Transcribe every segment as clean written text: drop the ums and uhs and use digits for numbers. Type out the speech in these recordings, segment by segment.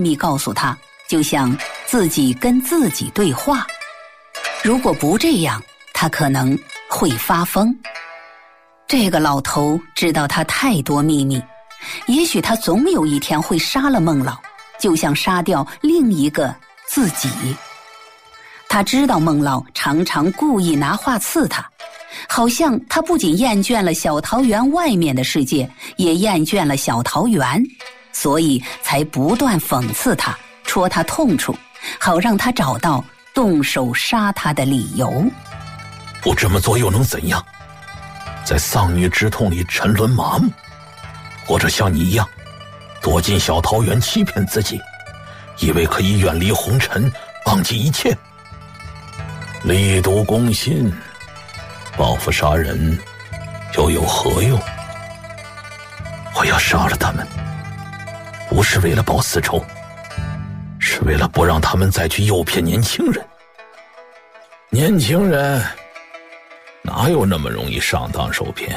密告诉他，就像自己跟自己对话。如果不这样，他可能会发疯。这个老头知道他太多秘密，也许他总有一天会杀了孟老，就像杀掉另一个自己。他知道孟老常常故意拿话刺他，好像他不仅厌倦了小桃园外面的世界，也厌倦了小桃园，所以才不断讽刺他，戳他痛处，好让他找到动手杀他的理由。 不这么做又能怎样？在丧女之痛里沉沦麻木，或者像你一样躲进小桃园欺骗自己，以为可以远离红尘，忘记一切。力毒攻心，报复杀人又有何用？我要杀了他们，不是为了报私仇，是为了不让他们再去诱骗年轻人。年轻人哪有那么容易上当受骗？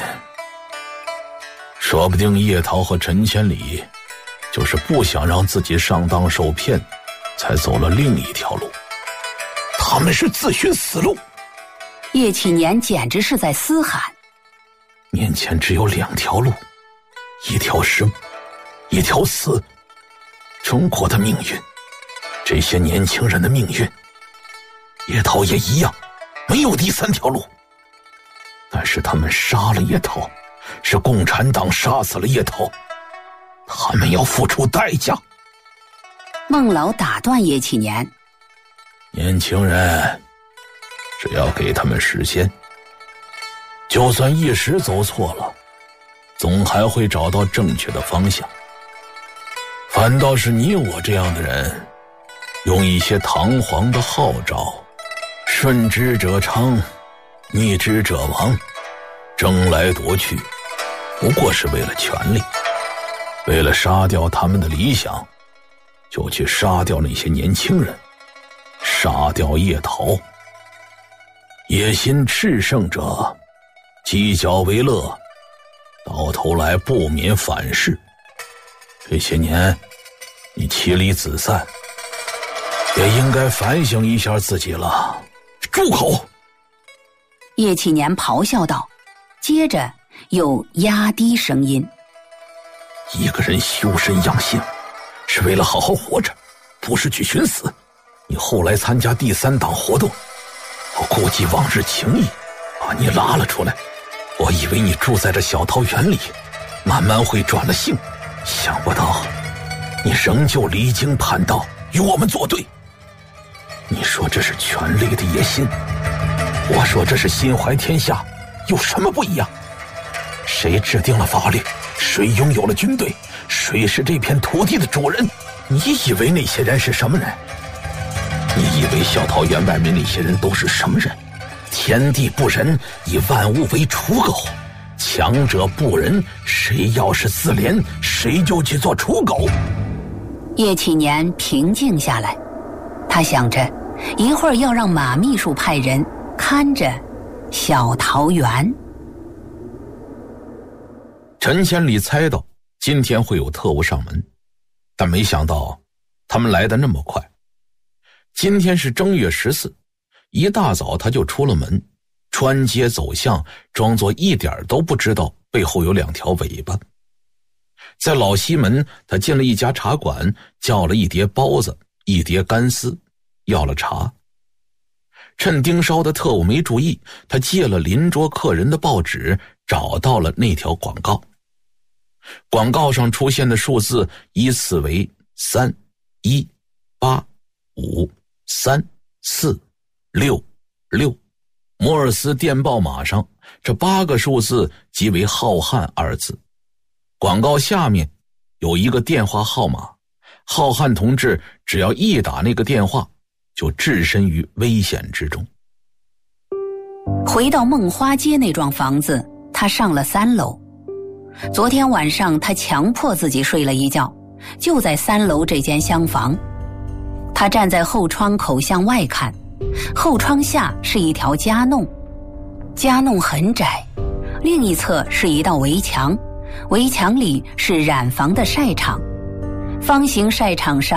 说不定叶桃和陈千里就是不想让自己上当受骗，才走了另一条路。他们是自寻死路。 叶启年简直是在嘶喊。 面前只有两条路，一条生，一条死。中国的命运，这些年轻人的命运，叶桃也一样，没有第三条路。但是他们杀了叶桃，是共产党杀死了叶桃，他们要付出代价。 孟老打断叶启年， 年轻人只要给他们时间，就算一时走错了，总还会找到正确的方向。反倒是你我这样的人，用一些堂皇的号召，顺之者昌，逆之者亡，争来夺去，不过是为了权力，为了杀掉他们的理想，就去杀掉那些年轻人，杀掉叶桃。野心炽盛者鸡脚为乐，到头来不免反噬。这些年你妻离子散，也应该反省一下自己了。住口！ 叶启年咆哮道，接着又压低声音。 一个人修身养性，是为了好好活着，不是去寻死。你后来参加第三党活动，我顾及往日情谊，把你拉了出来。我以为你住在这小桃园里，慢慢会转了性，想不到你仍旧离经叛道，与我们作对。你说这是权力的野心，我说这是心怀天下，有什么不一样？谁制定了法律？谁拥有了军队？谁是这片土地的主人？你以为那些人是什么人？你以为小桃园外面那些人都是什么人？天地不仁，以万物为刍狗，强者不仁，谁要是自怜，谁就去做刍狗。 叶启年平静下来，他想着一会儿要让马秘书派人看着小桃园。 陈千里猜到今天会有特务上门，但没想到他们来得那么快。今天是正月14，一大早他就出了门，穿街走巷，装作一点都不知道背后有两条尾巴。在老西门，他进了一家茶馆，叫了一碟包子，一碟干丝，要了茶。趁盯梢的特务没注意，他借了邻桌客人的报纸，找到了那条广告。广告上出现的数字依次为3、1、8、5、3、4、6、6。摩尔斯电报码上这8个数字即为浩瀚2字。广告下面有一个电话号码，浩瀚同志只要一打那个电话，就置身于危险之中。 回到梦花街那幢房子，他上了3楼。昨天晚上他强迫自己睡了一觉，就在3楼这间厢房。他站在后窗口向外看，后窗下是一条夹弄，夹弄很窄，另一侧是一道围墙，围墙里是染房的晒场，方形晒场上